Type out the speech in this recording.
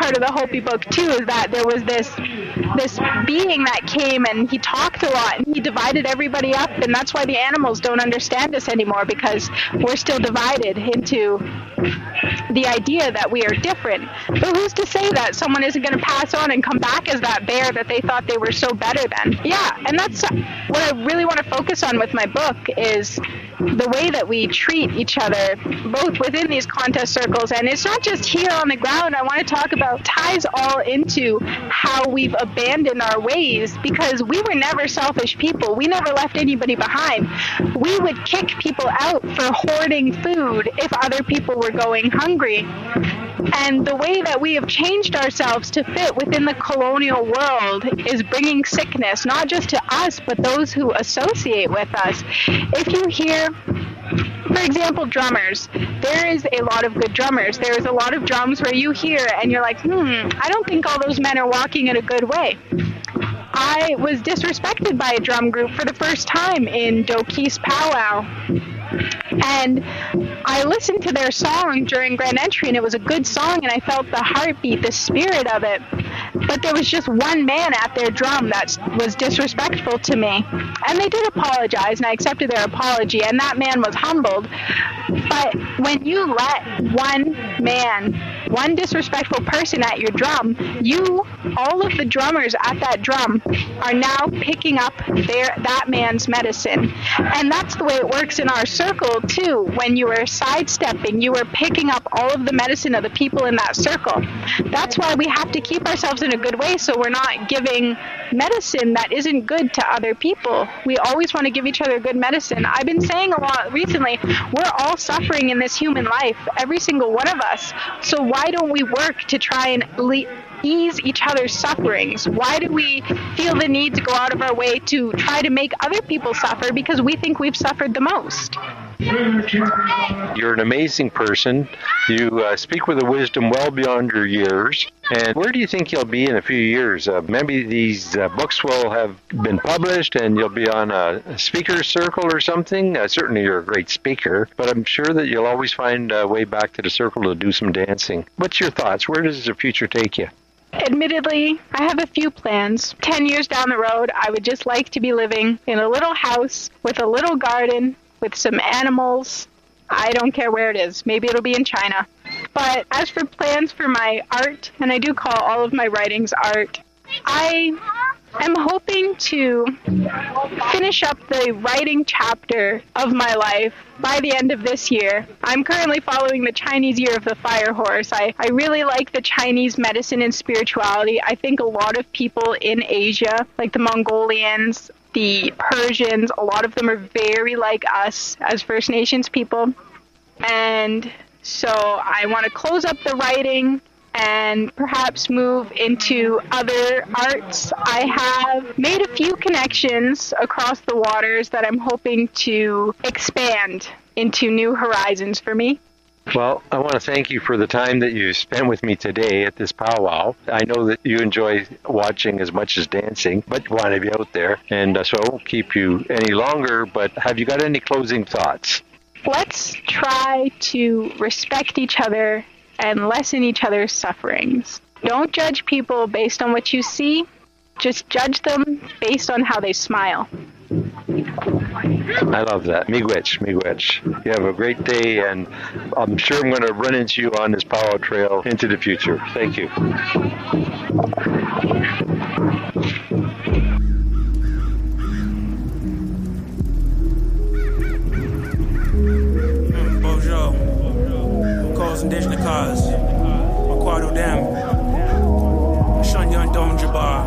part of the Hopi book too, is that there was this being that came and he talked a lot and he divided everybody up, and that's why the animals don't understand us anymore, because we're still divided into the idea that we are different. But who's to say that someone isn't going to pass on and come back as that bear that they thought they were so better than? Yeah, and that's what I really want to focus on with my book, is the way that we treat each other, both within these contest circles, and it's not just here on the ground. I want to talk about ties all into how we've abandoned our ways, because we were never selfish people. We never left anybody behind. We would kick people out for hoarding food if other people were going hungry. And the way that we have changed ourselves to fit within the colonial world is bringing sickness, not just to us, but those who associate with us. If you hear, for example, drummers, there is a lot of good drummers. There is a lot of drums where you hear and you're like, I don't think all those men are walking in a good way. I was disrespected by a drum group for the first time in Dokis Powwow. And I listened to their song during Grand Entry, and it was a good song, and I felt the heartbeat, the spirit of it. But there was just one man at their drum that was disrespectful to me. And they did apologize, and I accepted their apology, and that man was humbled. But when you let one man, one disrespectful person at your drum, all of the drummers at that drum are now picking up that man's medicine. And that's the way it works in our circle too. When you are sidestepping, you are picking up all of the medicine of the people in that circle. That's why we have to keep ourselves in a good way, so we're not giving medicine that isn't good to other people. We always want to give each other good medicine. I've been saying a lot recently, we're all suffering in this human life, every single one of us. So why don't we work to try and ease each other's sufferings? Why do we feel the need to go out of our way to try to make other people suffer because we think we've suffered the most? You're an amazing person. You speak with a wisdom well beyond your years. And where do you think you'll be in a few years? Maybe these books will have been published and you'll be on a speaker circle or something. Certainly you're a great speaker, but I'm sure that you'll always find a way back to the circle to do some dancing. What's your thoughts? Where does the future take you? Admittedly, I have a few plans. 10 years down the road, I would just like to be living in a little house with a little garden, with some animals. I don't care where it is. Maybe it'll be in China. But as for plans for my art, and I do call all of my writings art, I am hoping to finish up the writing chapter of my life by the end of this year. I'm currently following the Chinese Year of the Fire Horse. I really like the Chinese medicine and spirituality. I think a lot of people in Asia, like the Mongolians, the Persians, a lot of them are very like us as First Nations people. And so I want to close up the writing and perhaps move into other arts. I have made a few connections across the waters that I'm hoping to expand into new horizons for me. Well, I want to thank you for the time that you spent with me today at this powwow. I know that you enjoy watching as much as dancing, but you want to be out there. And so I won't keep you any longer, but have you got any closing thoughts? Let's try to respect each other and lessen each other's sufferings. Don't judge people based on what you see. Just judge them based on how they smile. I love that. Miigwech, miigwech. You have a great day, and I'm sure I'm going to run into you on this powwow trail into the future. Thank you. Bojo, who calls indigenous cause? Makwado Dam, Shanyan Dom Jabbar.